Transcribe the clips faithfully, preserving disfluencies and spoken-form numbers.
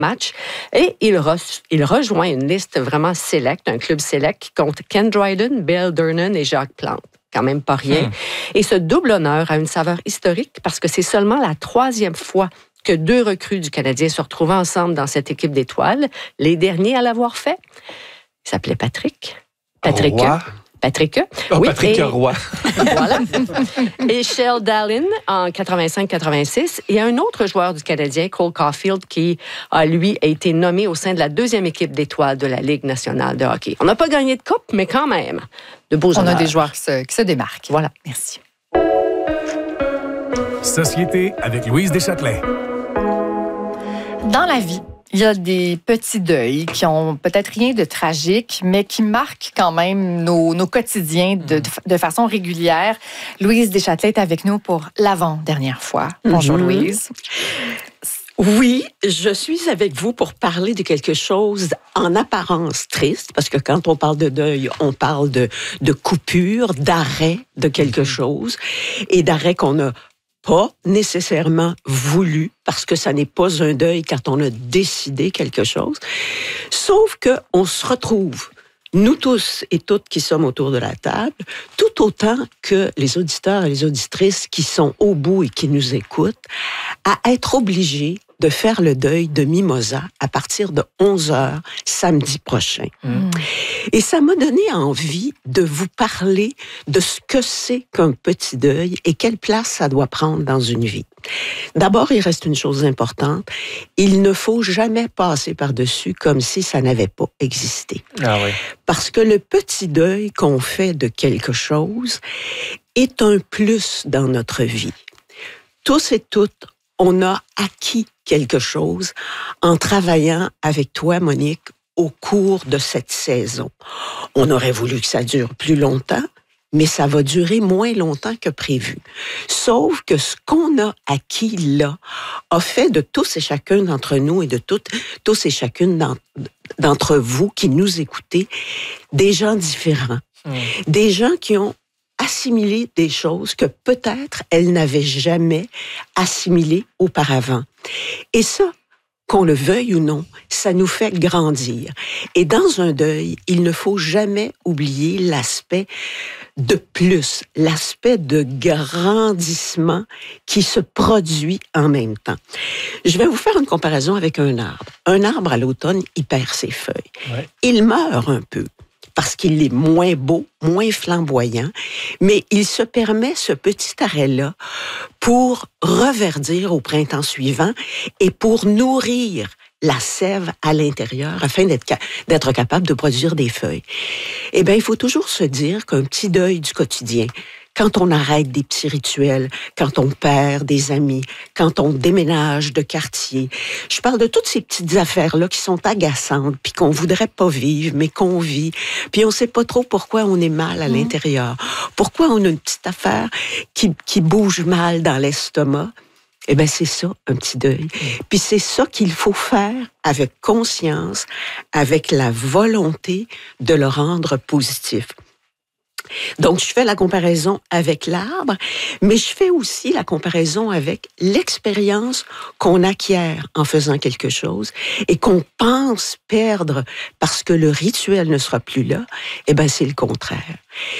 match. Et il, re- il rejoint une liste vraiment select, un club select qui compte Ken Dryden, Bill Durnan et Jacques Plante. Quand même pas rien. Hmm. Et ce double honneur a une saveur historique parce que c'est seulement la troisième fois que deux recrues du Canadien se retrouvent ensemble dans cette équipe d'étoiles. Les derniers à l'avoir fait, il s'appelait Patrick. Patrick. Roy. Patrick. Oh, oui, Patrick et, Roy. Voilà. Et Shell Dallin en quatre-vingt-cinq quatre-vingt-six. Et un autre joueur du Canadien, Cole Caulfield, qui a, lui, a été nommé au sein de la deuxième équipe d'étoiles de la Ligue nationale de hockey. On n'a pas gagné de coupe, mais quand même, de beaux On honneurs. a des joueurs qui se, qui se démarquent. Voilà. Merci. Société avec Louise Deschâtelet. Dans la vie, il y a des petits deuils qui ont peut-être rien de tragique, mais qui marquent quand même nos, nos quotidiens de, de, de façon régulière. Louise Deschâtelet est avec nous pour l'avant-dernière fois. Bonjour, mm-hmm. Louise. Oui, je suis avec vous pour parler de quelque chose en apparence triste, parce que quand on parle de deuil, on parle de, de coupure, d'arrêt de quelque chose, et d'arrêt qu'on a pas nécessairement voulu, parce que ça n'est pas un deuil quand on a décidé quelque chose. Sauf qu'on se retrouve, nous tous et toutes qui sommes autour de la table, tout autant que les auditeurs et les auditrices qui sont au bout et qui nous écoutent, à être obligés de faire le deuil de Mimosa à partir de onze heures samedi prochain. Mmh. Et ça m'a donné envie de vous parler de ce que c'est qu'un petit deuil et quelle place ça doit prendre dans une vie. D'abord, il reste une chose importante. Il ne faut jamais passer par-dessus comme si ça n'avait pas existé. Ah oui. Parce que le petit deuil qu'on fait de quelque chose est un plus dans notre vie. Tous et toutes, on a acquis quelque chose en travaillant avec toi, Monique, au cours de cette saison. On aurait voulu que ça dure plus longtemps, mais ça va durer moins longtemps que prévu. Sauf que ce qu'on a acquis là a fait de tous et chacun d'entre nous et de toutes, tous et chacune d'entre vous qui nous écoutez, des gens différents. Mmh. Des gens qui ont assimiler des choses que peut-être elles n'avaient jamais assimilées auparavant. Et ça, qu'on le veuille ou non, ça nous fait grandir. Et dans un deuil, il ne faut jamais oublier l'aspect de plus, l'aspect de grandissement qui se produit en même temps. Je vais vous faire une comparaison avec un arbre. Un arbre, à l'automne, il perd ses feuilles. Ouais. Il meurt un peu, parce qu'il est moins beau, moins flamboyant, mais il se permet ce petit arrêt-là pour reverdir au printemps suivant et pour nourrir la sève à l'intérieur afin d'être, d'être capable de produire des feuilles. Eh bien, il faut toujours se dire qu'un petit deuil du quotidien, quand on arrête des petits rituels, quand on perd des amis, quand on déménage de quartier. Je parle de toutes ces petites affaires-là qui sont agaçantes, puis qu'on voudrait pas vivre, mais qu'on vit. Puis on sait pas trop pourquoi on est mal à mmh. l'intérieur. Pourquoi on a une petite affaire qui, qui bouge mal dans l'estomac. Eh bien, c'est ça, un petit deuil. Puis c'est ça qu'il faut faire avec conscience, avec la volonté de le rendre positif. Donc, je fais la comparaison avec l'arbre, mais je fais aussi la comparaison avec l'expérience qu'on acquiert en faisant quelque chose et qu'on pense perdre parce que le rituel ne sera plus là. Eh bien, c'est le contraire.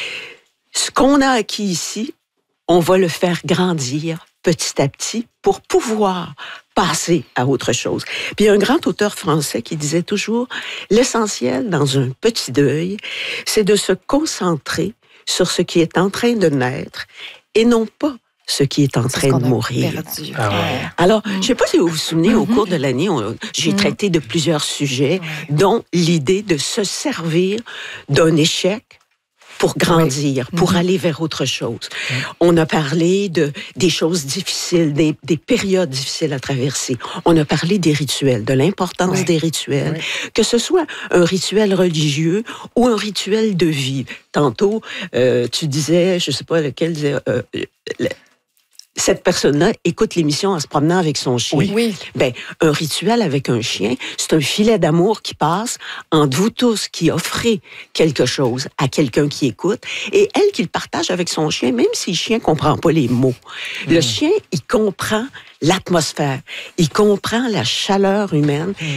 Ce qu'on a acquis ici, on va le faire grandir petit à petit pour pouvoir passer à autre chose. Puis il y a un grand auteur français qui disait toujours, l'essentiel dans un petit deuil, c'est de se concentrer sur ce qui est en train de naître et non pas ce qui est en c'est train de mourir. Ah ouais. Alors, je ne sais pas si vous vous souvenez, mm-hmm. au cours de l'année, on, j'ai mm-hmm. traité de plusieurs sujets, ouais. dont l'idée de se servir d'un échec pour grandir, oui. pour mmh. aller vers autre chose. Mmh. On a parlé de, des choses difficiles, des, des périodes difficiles à traverser. On a parlé des rituels, de l'importance oui. des rituels, oui. que ce soit un rituel religieux ou un rituel de vie. Tantôt, euh, tu disais, je ne sais pas lequel, euh, le, cette personne-là écoute l'émission en se promenant avec son chien. Oui. oui. Ben, un rituel avec un chien, c'est un filet d'amour qui passe entre vous tous qui offrez quelque chose à quelqu'un qui écoute et elle qui le partage avec son chien, même si le chien ne comprend pas les mots. Mmh. Le chien, il comprend l'atmosphère, il comprend la chaleur humaine. Mmh.